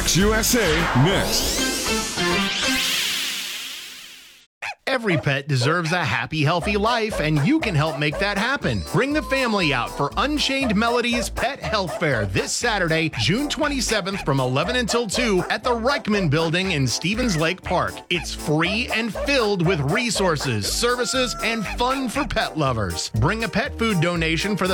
Fox USA next. Every pet deserves a happy, healthy life, and you can help make that happen. Bring the family out for Unchained Melody's Pet Health Fair this Saturday, June 27th from 11 until 2 at the Reichman Building in Stevens Lake Park. It's free and filled with resources, services, and fun for pet lovers. Bring a pet food donation for the